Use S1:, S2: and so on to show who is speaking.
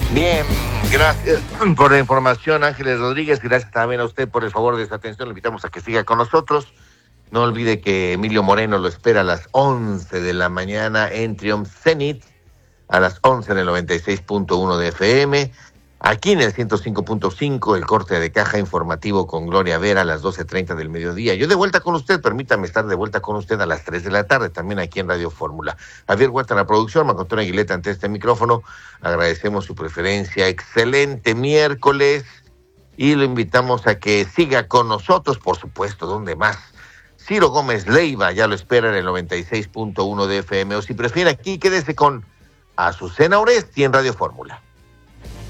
S1: Bien, gracias por la información, Ángeles Rodríguez. Gracias también a usted por el favor de su atención. Le invitamos a que siga con nosotros. No olvide que Emilio Moreno lo espera a las 11 de la mañana en Triumph Zenith, a las 11 en el 96.1 de FM. Aquí en el 105.5, el corte de caja informativo con Gloria Vera a las 12:30 del mediodía. Yo de vuelta con usted, permítame estar de vuelta con usted a las 3 de la tarde, también aquí en Radio Fórmula. Javier Huerta en la producción, Marco Antonio Aguileta ante este micrófono. Agradecemos su preferencia. Excelente miércoles y lo invitamos a que siga con nosotros, por supuesto, ¿dónde más? Ciro Gómez Leiva ya lo espera en el 96.1 de FM, o si prefiere aquí, quédese con Azucena Oresti en Radio Fórmula.